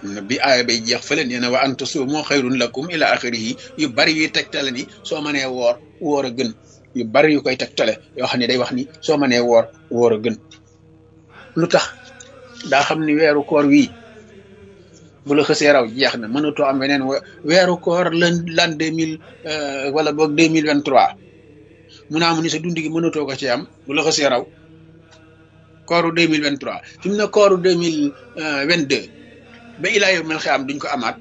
bi aaya bay jeex fële nee na wa an tasuumu xayrun lakum ila axirihi yu bari yuy tegtale ni soo mënee woor a gën yu bari yu koy tegtale yoo xam ne day wax ni soo mënee woor a gën lu tax daa xam ni weeru koor wii bu la xësee raw jeex na mënatoo am weneen weeru koor l'an 2000 wala boog 2023 mu naa mu ni sa dund gi mënatoo ko ci am bu la xësee raw kooru 2023 fi mu ne kooru 2022 ba ilaa yow mil xiyaam duñ ko amaat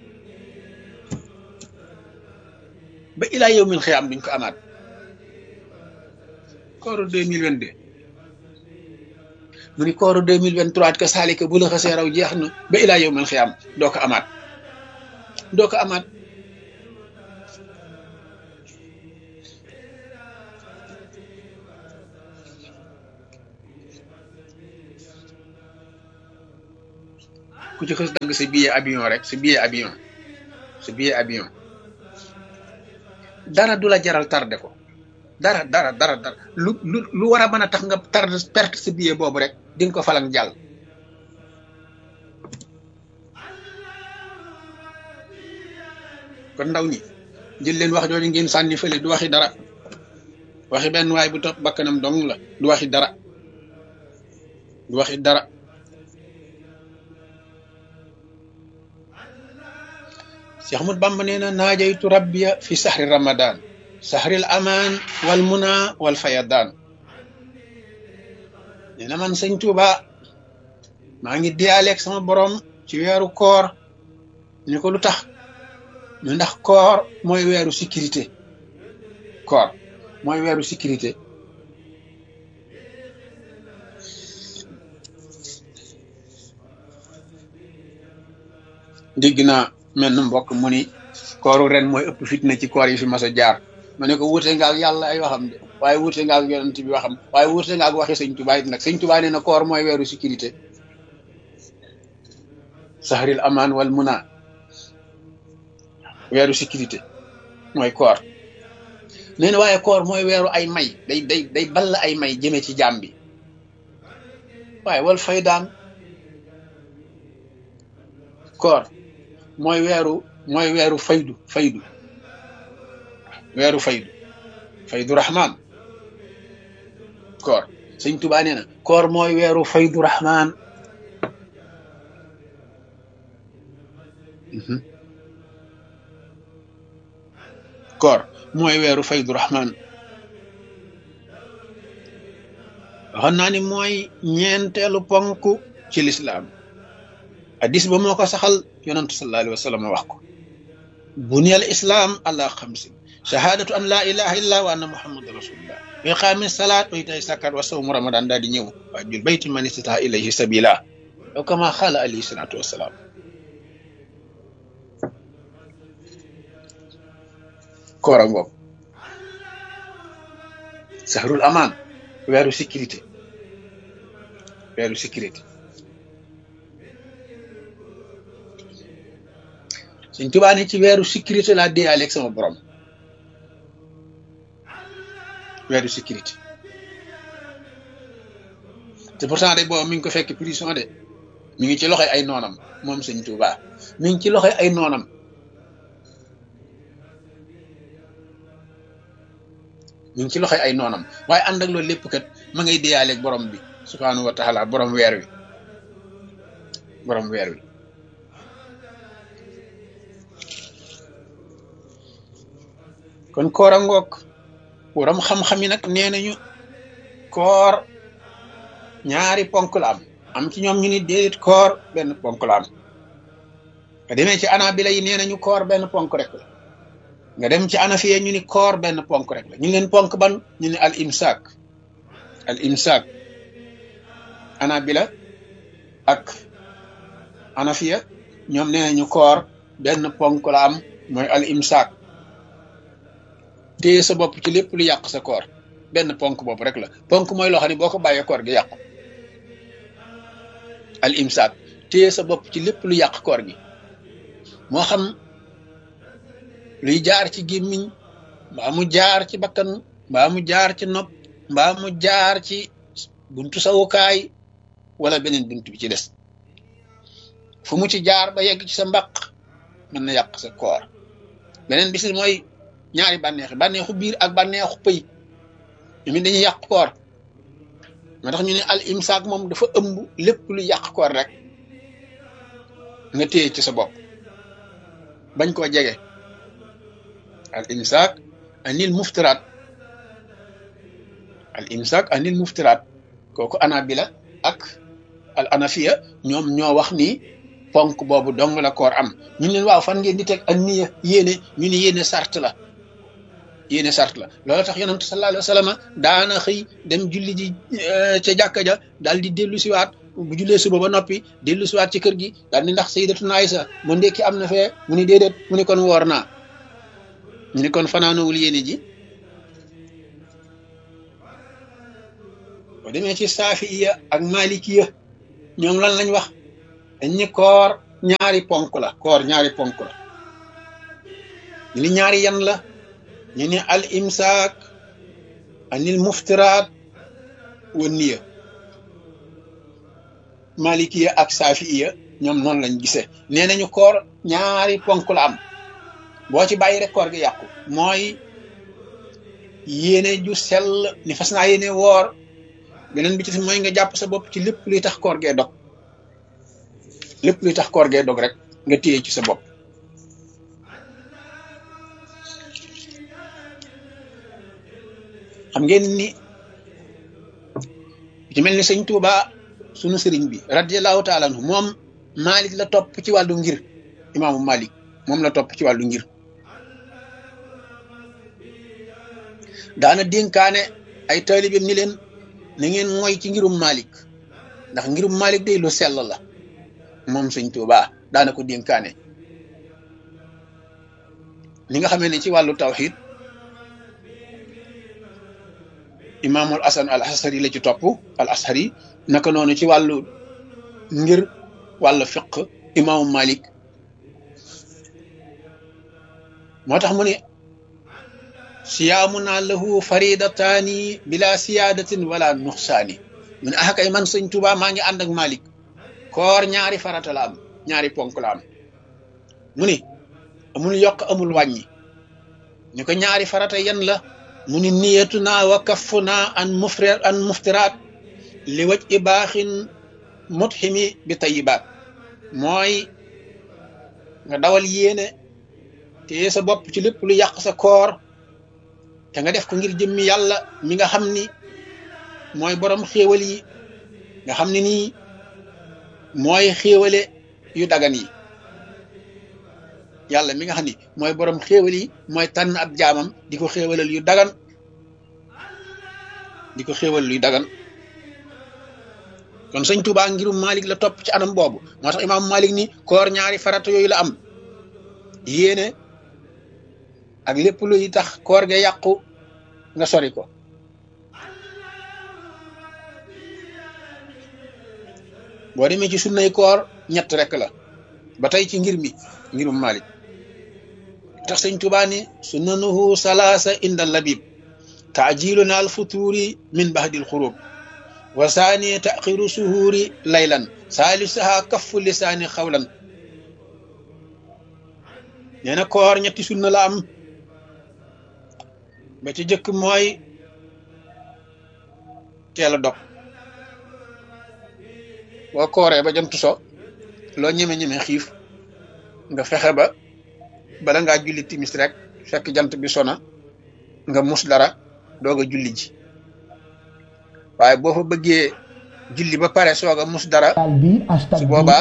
ba ilaa yow mil xiyaam duñ ko amaat kooru 2022 mu ni kooru 2023 ka saalika bu la xasee raw jeex na ba ilaa yow mil xiyaam doo ko amaat ku ci xës dagg sa billet avion rek sa billet avion dara du la jaral tardé ko dara lu war a mën a tax nga perte sa billet boobu rek di nga ko falang jàll kon ndaw ñi jël leen wax jooju ngeen sànni fële du waxi dara waxi benn waay bu topp bakkanam dong la du waxi dara Cheikh Ahmad Bamba nee na naajaytu rabbiya fi sahri ramadan sahril aman wal muna wal fayadan nee na man sëñ Tuuba maa ngi diyaaleeg sama borom ci weeru koor ñu ko lu tax ñu ndax koor mooy weeru sécurité dégg naa mel na mbokk mu ni kooru ren mooy ëpp fitna ci koor yi fi mas a jaar ma ne ko wuute nga ak yàlla ay waxam de waaye wuute nga ak yonent bi waxam waaye wuute nga ak waxi sëñ Tuubaa it nag sëñ Tuubaa nee na koor mooy weeru sécurité sahril aman wal muna weeru sécurité mooy koor nee na waaye koor mooy weeru ay may day ball ay may jëme ci jaam bi waaye wal faydaan koor mooy weeru faydu weeru faydu rahman koor sëñ Tuubaa nee na koor mooy weeru faydu rahman koor mooy weeru faydu rahman waxoon naa ni mooy ñeenteelu ponk ci lislaam hadis ba moo ko saxal yonantu sallallahu alayhi wa sallam wax ko buniyal islam ala xamsin shahadatu an la ilaha illa wa anna muhammad rasulullah wa iqaami salaat wa itaay zakat wa sawmu ramadan daal di ñëw waa jul bayti man istata ilayhi sabila aw kama xaala alayhi salatu wasalaam koora ngoog sahrul aman weeru sécurité Sëñ Tuubaa ne ci weeru sécurité laa déyaaleeg sama borom weeru sécurité te pourtant de boobu mi ngi ko fekk prison de mi ngi ci loxoy ay noonam moom Sëñ Tuubaa mi ngi ci loxoy ay noonam waaye ànd ak loolu lépp kat ma ngay déyaaleeg borom bi subhaanahu wa taala borom weer wi kon koor a ngoog borom xam-xam yi nag nee nañu koor ñaari ponk la am ci ñoom ñu ni déedéet koor benn ponk la am nga demee ci anabila yi nee nañu koor benn ponk rek la nga dem ci anafiya ñu ni koor benn ponk rek la ñu leen ponk ban ñu ni al imsaak anabila ak anafiya ñoom nee nañu koor benn ponk la am mooy al imsaak téye sa bopp ci lépp lu yàq sa koor benn ponk boobu rek la ponk mooy loo xam ne boo ko bàyyee koor gi yàqu al imsaak téye sa bopp ci lépp lu yàq koor gi moo xam luy jaar ci gémmiñ mbaa mu jaar ci bakkan mbaa mu jaar ci nopp mbaa mu jaar ci buntu sawukaay wala beneen buntu bi ci des fu mu ci jaar ba yegg ci sa mbaq mën na yàq sa koor beneen bis mooy ñaari bànneexu biir ak bànneexu pëy ñoom it dañuy yàq koor moo tax ñu ne al imsaak moom dafa ëmb lépp lu yàq koor rek nga téye ci sa bopp bañ koo jege al imsaak anil muftiraat kooku anabila ak al anafiya ñoom ñoo wax ni ponk boobu dong la koor am ñu leen waaw fan ngeen di teg ak niya yéene ñu ni yéene sart la loolu tax yonent sallallahu alayhi wa sallam daana xëy dem julli ji ca jàkka ja daal di dellu siwaat bu jullee suba ba noppi dellu siwaat ci kër gi daal di ndax sayyidatuna Aysa mu ndekki am na fee mu ni déedéet mu ni kon woor naa ñu ni kon fanaanowul yéene ji boo demee ci saafiya ak malikiya ñoom lan lañ wax dañ ni koor ñaari ponk la ñu ni ñaari yan la ñu ni al imsaak anil muftiraat wa niya malikiya ak saafiya ñoom noonu lañ gisee nee nañu koor ñaari ponk la am boo ci bàyyi rek koor gi yàqu mooy yéene ju sell ni fas naa yéene woor beneen bi ci mooy nga jàpp sa bopp ci lépp luy tax koor gee dog rek nga téye ci sa bopp xam ngeen ni ci mel ni sëñ Tuuba sunu sëriñ bi radiyallahu taala anhu moom Malik la topp ci wàllu ngir imaamu Malik moom la topp ci wàllu ngir daana dénkaane ay taalibeem ni leen na ngeen mooy ci ngirum Malik ndax ngirum Malik day lu sell la moom sëñ Tuuba daana ko dénkaane li nga xamee ne ci wàllu tawxid imaamul Hasan al Ashari la ci topp al Ashari naka noonu ci wàllu ngir wàllu fiq imaamu Malik moo tax mu ne siyaamuna lahu faridataani bila siyaadatin wala nuxsaani mu ne kay man sëñ Tuuba maa ngi ànd ak Malik koor ñaari farata la am ñaari ponk la am mu ni amul yokk amul wàññi ñu ko ñaari farata yan la mu ni niyatuna wa kaffuna an muftiraat li waj i baaxin mutximi bi tayibaat mooy nga dawal yéene te sa bopp ci lépp lu yàq sa koor te nga def ko ngir jëmmi yàlla mi nga xam ni mooy borom xéewal yi nga xam ne nii mooy xéewale yu dagan yi yàlla mi nga xam ni mooy borom xéewal yi mooy tànn ab jaamam di ko xéewalal yu dagan kon sëñ Tuubaa ngirum Malik la topp ci anam boobu moo tax imaam Malik ni koor ñaari farata yooyu la am yéene ak lépp luy tax koor ga yàqu nga sori ko boo demee ci sunnay koor ñett rek la ba tey ci ngirum Malik tax sëñ Tuubaa ni sunnanuhu salaasa inda labib taajiluna al futuri min bahdil xurub wa saani taxiru suhuuri laylan saalisaha kaffu lisaani xawlan nee na koor ñetti sunna la am ba ci jëkk mooy teel a dog boo kooree ba jant so loo ñeme xiif nga fexe ba bala ngaa julli timis rek fekk jant bi sona nga mus dara doog a julli ji waaye boo fa bëggee julli ba pare soog a mus dara su boobaa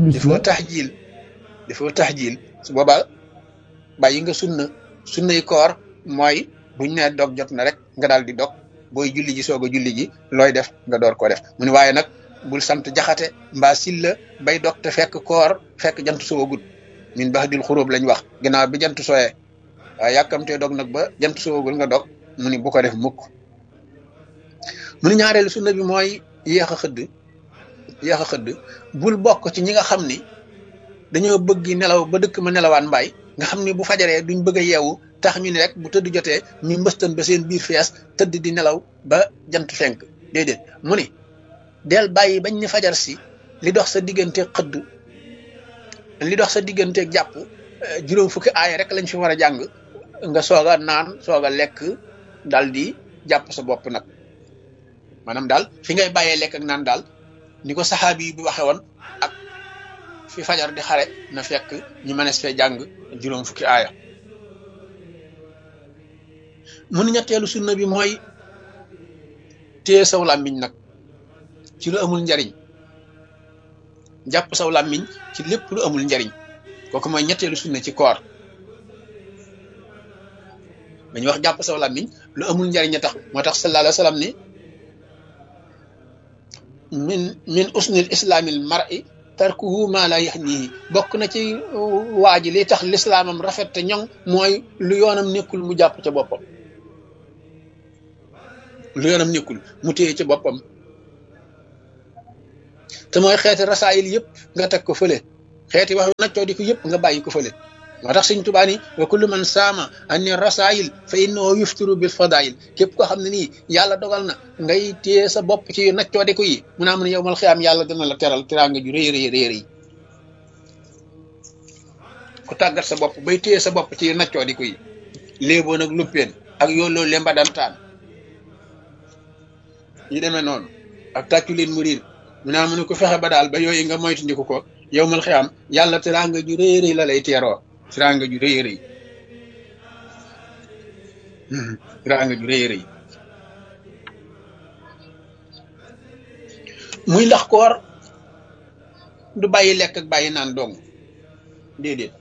dafoo taxjil su boobaa bàyyi nga sunnay koor mooy buñ ne dog jot na rek nga daal di dog booy julli ji soog a julli ji looy def nga door koo def mu ne waaye nag bul sant jaxate mbaa silla bay dog te fekk koor fekk jant soo gut min bahdil xurub lañ wax ginnaaw bi jant sooyee waaye yàkkamtee dog nag ba jant soogul nga dog mu ni bu ko def mukk mu ni ñaareelu sunna bi mooy yéex a xëdd bul bokk ci ñi nga xam ni dañoo bëgg nelaw ba dëkk ma nelawaan mbaay nga xam ni bu fajaree duñ bëgg a yeewu tax ñu ni rek bu tëdd jotee ñu mbëstan ba seen biir fees tëdd di nelaw ba jant fenk déedéet mu ni del bàyyi bañ ni fajar si li dox sa diggante xëdd li dox sa digganteeg jàpp juróom fukki aaya rek lañ fi war a jàng nga soog a naan soog a lekk daal di jàpp sa bopp nag maanaam daal fi ngay bàyyee lekk ak naan daal ni ko saxaabi bi waxe woon ak fi fajar di xare na fekk ñu mënees fee jàng juróom fukki aaya mun ñetteelu sunna bi mooy téye saw làmmiñ nag ci lu amul njariñ jàpp saw làmmiñ ci lépp lu amul njariñ kooku mooy ñetteelu sunna ci koor dañuy wax jàpp saw làmmiñ lu amul njariñ a tax moo tax sallallahu alayhi wa sallam ni min usnil islaamil mar'i tarkuhu ma la yahnihi bokk na ci waa ji li tax lislaamam rafet te ñoŋ mooy lu yoonam nekkul mu jàpp ca boppam lu yoonam nekkul mu téye ca boppam te mooy xeeti rasaayil yëpp nga teg ko fële xeeti wax naccoo di ko yëpp nga bàyyi ko fële moo tax Sëñ Tuubaa ni wa kullu man saama anni rasaayil fa innahu yuftiru bil fadaayil képp koo xam ne nii yàlla dogal na ngay téye sa bopp ci naccoo di ko yi mu naa mën a yow mal xiyaam yàlla dana la teral teraanga ju rëy rëy rëy rëy ku tàggat sa bopp bay téye sa bopp ci naccoo di ko yi léeboo nag luppeen ak yooloo lemba dantaan yi demee noonu ak tàccu leen mu riir mu naa mën a ko fexe ba daal ba yooyu nga moytandiku ko yow mal xiyaam yàlla teraanga ju rëy rëy la lay teeroo teraanga ju rëy rëy teraanga ju rëy rëy muy ndax koor du bàyyi lekk ak bàyyi naan dong déedéet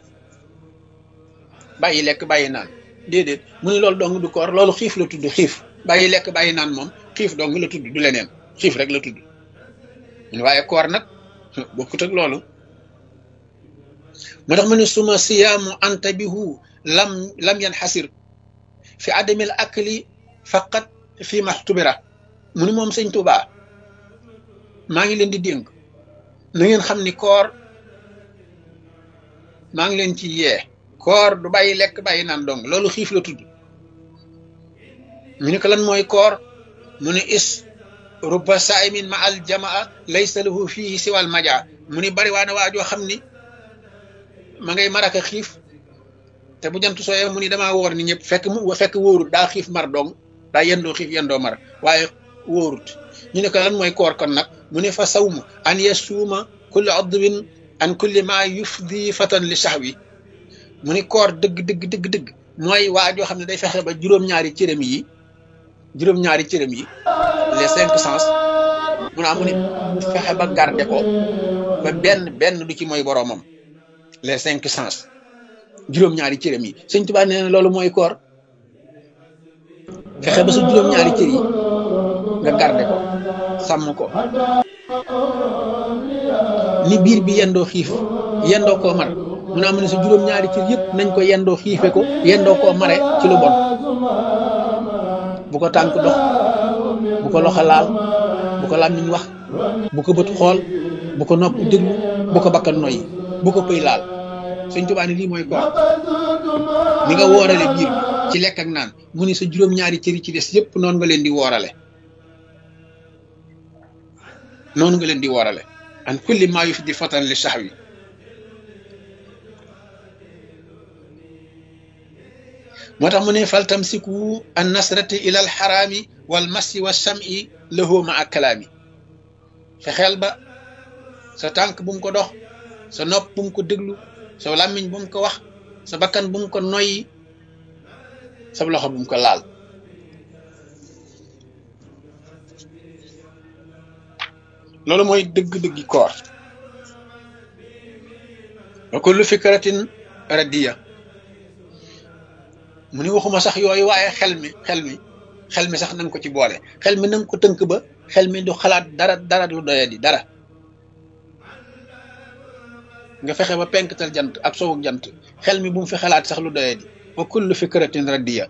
bàyyi lekk bàyyi naan déedéet mu ni loolu dong du koor loolu xiif la tudd xiif bàyyi lekk bàyyi naan moom xiif dong la tudd du leneen xiif rek la tudd waaye koor nag bokkut ak loolu moo tax ma ne suma siyaamu antabihu lam yanxasir fi adamil akli faqat fi maxtubira mu ni moom Sëñ Tuubaa maa ngi leen di dénk na ngeen xam ni koor maa ngi leen ci yee koor du bàyyi lekk bàyyi naan dong loolu xiif la tudd ñu ne ko lan mooy koor mu ne is rubba saimin ma al jamaa laysa lahu fihi siwal maja mu ni bari waana waajoo xam ni ma ngay maraka xiif te bu jant sooyee mu ni damaa woor ni ñëpp fekk wóorut daa xiif mar dong daa yendoo xiif yendoo mar waaye wóorut ñu ne ko lan mooy koor kon nag mu ne fa sawmu an yasuuma kulli adwin an kulli ma yufdi fatan li sahwi mu ni koor dëgg mooy waajoo xam ne day fexe ba juróom-ñaari cërëm yi les 5 sens mu naa mu ni fexe ba garde ko ba benn du ci mooy boroomam les 5 sens juróom-ñaari cërëm yi Sëñ Tuubaa nee na loolu mooy koor fexe ba sa juróom-ñaari cër yi nga garde ko sàmm ko ni biir bi yendoo xiif yendoo koo mar mu naa mu ne sa juróom-ñaari cër yëpp nañ ko yendoo xiife ko yendoo koo mare ci lu bon bu ko tànk dox bu ko loxo laal bu ko làmmiñ wax bu ko bët xool bu ko nopp déglu bu ko bakkan noyyi bu ko pëy laal Sëñ Tuubaa ni lii mooy koor ni nga woorale biir bi ci lekk ak naan mu ni sa juróom-ñaari cëri ci des yëpp noonu nga leen di woorale an kulli maa yufdi fatan li sahwi moo tax mu ne fal tamsiku an nasrati ila al xaraami wal massi wa sam'i lahu ma ak kalaami fexeel ba sa tànk bu mu ko dox sa nopp bu mu ko déglu sa làmmiñ bu mu ko wax sa bakkan bu mu ko noyyi sa loxo bu mu ko laal loolu mooy dëgg-dëggi koor wa kullu fikratin radiya mu ni waxuma sax yooyu waaye xel mi sax nanga ko ci boole xel mi nanga ko tënk ba xel mi du xalaat dara du doyadi dara nga fexe ba penktal jant ak sowuk jant xel mi bu mu fi xalaat sax lu doyadi wa kullu fikratin radiya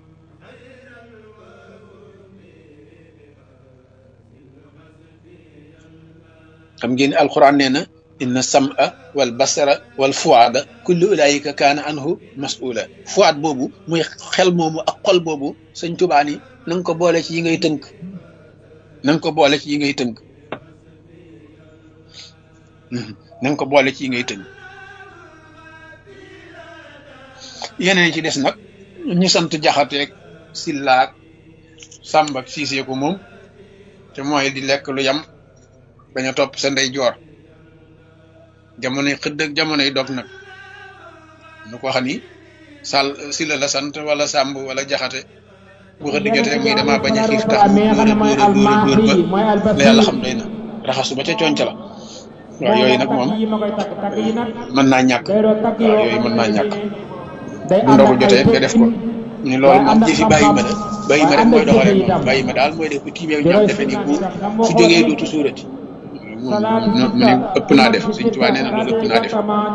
xam ngeen alquran nee na inna sam'a wal basara wal fuada kullu ulaika kaana anhu mas'ula fuad boobu muy xel moomu ak xol boobu Sëñ Tuubaa ni na nga ko boole ci yi ngay tënk na nga ko boole ci yi ngay tënk yeneen ci des nag ñu sant jaxateeg sillaak sàmbak siiseeku moom te mooy di lekk lu yam bañ a topp sa ndey joor jamonoy xëdd ak jamonoy dog nag nu ko xam ni sàll silla la sant wala sàmb wala jaxate bu xëdd jotee muy dama bañ a xiif tax mu dóora ba la yàlla xam doy na raxasu ba ca conca la waaw yooyu nag moom mën naa ñàkk waaw yooyu mën naa ñàkk bu ndogu jotee nga def ko ni loolu moom jëfi bàyyi ma la bàyyi ma rek mooy doxalee moom bàyyi ma daal mooy def bu tiimee ñoom defe ni bu su jógee dootu suurati mu ne ëpp naa def Sëñ Tuubaa nee na loolu ëpp naa def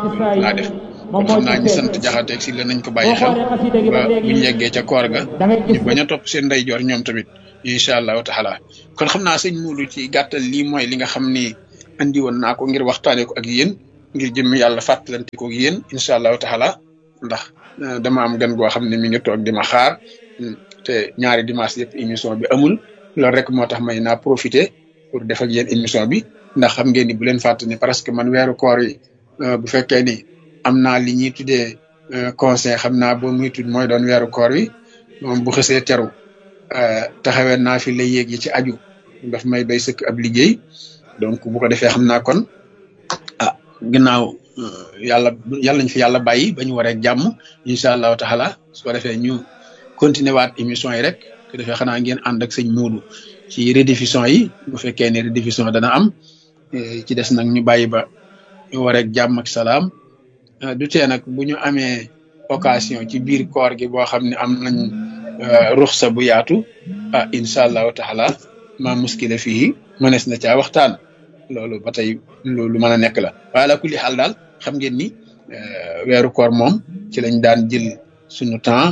kon xam naa ñi sant jaxateeg si la nañ ko bàyyi xel ba buñ yeggee ca koor ga ñu bañ a topp seen ndeyjoor ñoom tamit incha allahu taala kon xam naa sëñ Muudu ci gàttal lii mooy li nga xam ni andi woon naa ko ngir waxtaane ko ak yéen ngir jëmmi yàlla fàttalante ko ak yéen incha allahu taala ndax dama am gan goo xam ne mi ngi toog di ma xaar te ñaari dimanche yëpp émission bi amul loolu rek moo tax may naa profité pour def ak yéen émission bi ndax xam ngeen ni bu leen fàtte ni parce que man weeru koor yi bu fekkee ni am naa li ñuy tuddee conseil xam naa boo muy tudd mooy doon weeru koor wi moom bu xësee teru taxawee naa fi lay yéeg yi ci aju daf may doy sëkk ab liggéey donc bu ko defee xam naa kon ginnaaw yàlla ñu fi yàlla bàyyi ba ñu waree jàmm incha allahu taala su ko defee ñu continuer waat émission yi rek ko defee xanaa ngeen ànd ak sëñ Muudu ci rediffusion yi bu fekkee ne rediffusion dana am ci des nag ñu bàyyi ba ñu waree jàmm ak salaam du tee nag bu ñu amee occasion ci biir koor gi boo xam ne am nañ ruxsa bu yaatu incha allahu taala ma muskila fii mënees na caa waxtaan loolu ba tey lu mën a nekk la waaye la kulli xaal daal xam ngeen ni weeru koor moom ci lañ daan jël suñu temps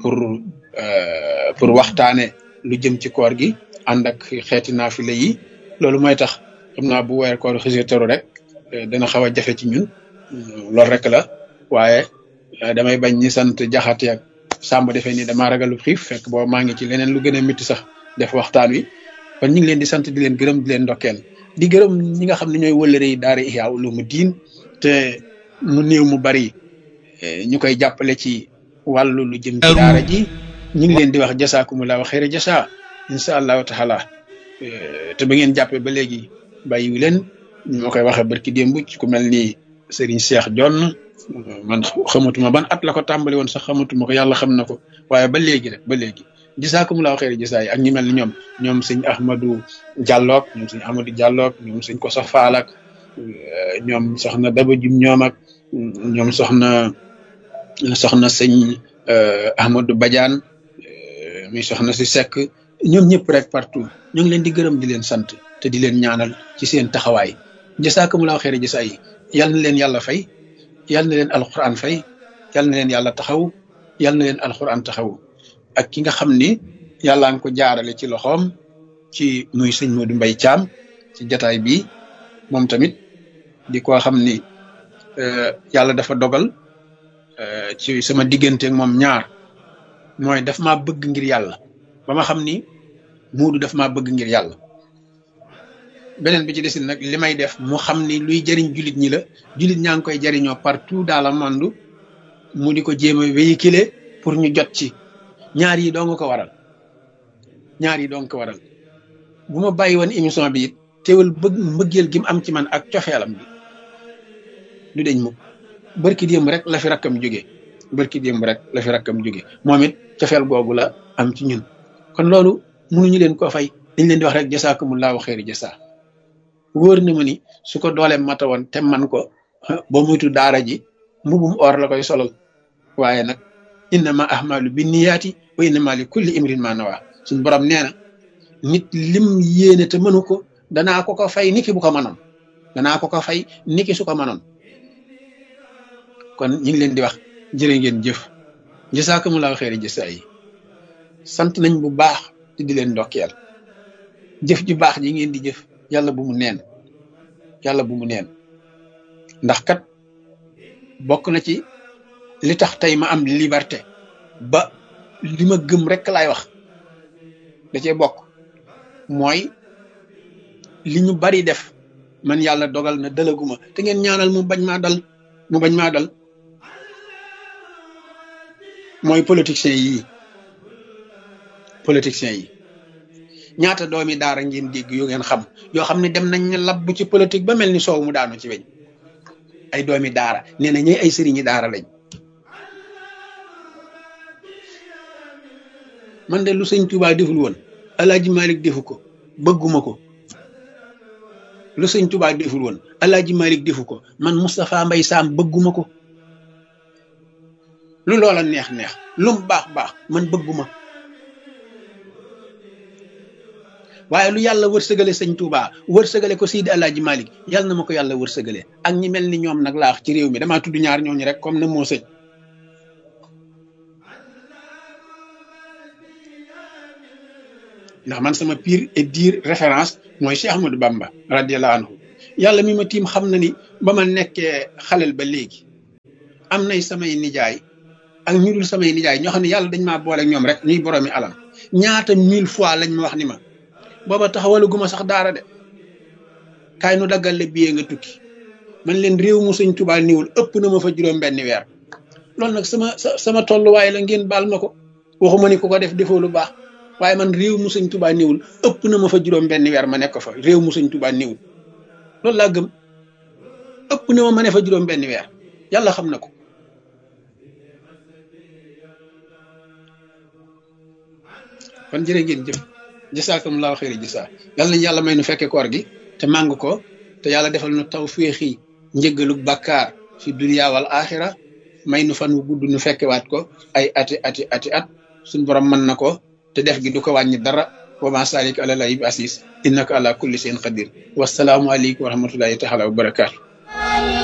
pour waxtaane lu jëm ci koor gi ànd ak xeeti naafila yi loolu mooy tax xam naa bu weeru koor xësee teru rek dana xaw a jafe ci ñun loolu rek la waaye damay bañ ñi sant jaxate ak sàmb defee ni damaa ragalu xiif fekk boobu maa ngi ci leneen lu gën a métti sax def waxtaan wi kon ñu ngi leen di sant di leen gërëm di leen ndokkeel di gërëm ñi nga xam ne ñooy wëllëre yi daara Ihya Ulumuddin te mu néew mu bari ñu koy jàppale ci wàllu lu jëm ci daara ji ñu ngi leen di wax jasaakumullahu xayra jasa incha allahu taala te ba ngeen jàppee ba léegi bàyyiwu leen ñu ma koy waxee barki démb ci ku mel ni Serigne Cheikh Jonn man xamatuma ban at la ko tàmbali woon sax xamatuma ko yàlla xam na ko waaye ba léegi rek ba léegi jasaakumullahu xayra jasa yi ak ñi mel ni ñoom sëñ Ahmadou Diallo ñoom sëñ Amadou Diallo ñoom sëñ Koso Faal ak ñoom soxna Daba Jum ñoom ak ñoom soxna sëñ Ahmadou Badiane muy soxna si Seck ñoom ñëpp rek partout ñu ngi leen di gërëm di leen sant te di leen ñaanal ci seen taxawaay jasaakumullahu xayra jasa yi yal na leen yàlla fay yal na leen alquran fay yal na leen yàlla taxaw yal na leen alquran taxaw ak ki nga xam ni yàlla nga ko jaarale ci loxoom ci muy sëñ Modou Mbaye Thiam ci jataay bi moom tamit di ko xam ni yàlla dafa dogal ci sama diggante ak moom ñaar mooy daf maa bëgg ngir yàlla ba ma xam ni Modou daf maa bëgg ngir yàlla beneen bi ci desin nag li may def mu xam ni luy jëriñ jullit ñi la jullit ñaa ngi koy jëriñoo partout dans le monde mu di ko jéem a véhiculer pour ñu jot ci ñaar yi doo nga ko waral bu ma bàyyi woon émission bi it teewul mbëggeel gi mu am ci man ak cofeelam bi du deñ mukk barki démb rek la fi rakkam jóge moom it cofeel googu la am ci ñun kon loolu mënuñu leen ko fay dañ leen di wax rek jasaakumullahu xayri jasa wóor na ma ni su ko dooleem mata woon te man ko ba muytu daara ji mbubum or la koy solal waaye nag innama ahmalu binniyaati wa innama li kulli imrin ma nawa suñ borom nee na nit lim yéene te mënu ko danaa ko fay niki bu ko mënoon niki su ko mënoon kon ñu ngi leen di wax jërë ngeen jëf jasaakumullahu xayri jasa yi sant nañ bu baax te di leen ndokkeel jëf ju baax ji ngeen di jëf yàlla bu mu neen ndax kat bokk na ci li tax tey ma am liberté ba li ma gëm rek laay wax da cee bokk mooy li ñu bari def man yàlla dogal na dalaguma te ngeen ñaanal mu bañ maa dal mooy politiciens yi ñaata doomi daara ngeen dégg yu ngeen xam yoo xam ne dem nañ ne labbu ci politique ba mel ni soow mu daanu ci weñ ay doomi daara nee na ñooy ay sëriñi daara lañ. man de lu sëñ Tuubaa deful woon Alaaji Malik defu ko bëgguma ko. lu sëñ Tuubaa deful woon Alaaji Malik defu ko man Moustapha Mbay Saam bëgguma ko. lu loola neex neex lu mu baax baax man bëgguma. waaye lu yàlla wërsëgale sëñ Touba wërsëgale ko Seydi Alaaji Malik yàlla na ma ko yàlla wërsëgale ak ñi mel ni ñoom nag laax ci réew mi damaa tudd ñaar ñooñu rek comme na moo sëñ. ndax man sama pire et dire référence mooy Cheikh Ahmadou Bamba radiyallahu anhu yàlla mi ma tiim xam na ni ba ma nekkee xalel ba léegi am nay samay nijaay ak ñu dul samay nijaay ñoo xam ne yàlla dañ maa boole ak ñoom rek ñuy boroomi alal ñaata 1000 fois lañ ma wax ni ma booba taxawalaguma sax daara de kaay nu daggal le billet nga tukki man leen réew mu sëñ Tuubaa niwul ëpp na ma fa juróom benn weer loolu nag sama tolluwaay la ngeen baal ma ko waxuma ni ku ko def defoo lu baax waaye man réew mu sëñ Tuubaa niwul ëpp na ma fa juróom benn weer ma nekk fa réew mu sëñ Tuubaa niwul loolu laa gëm ëpp na ma ne fa juróom benn weer yàlla xam na ko. kon jërë ngeen jëf jasaakumullahu xayri jasaa yàlla nañu yàlla may nu fekke koor gi te màng ko te yàlla defal nu tawféexi njëggalu bàkkaar fi dunya wal axira may nu fan wu gudd nu fekkewaat ko ay ati at suñ borom mën na ko te def gi du ko wàññi dara wa ma salik ala lahi bi asis innaka ala kulli shay'in qadir wasalaamu aleykum wa rahmatullahi taala wa barakaatu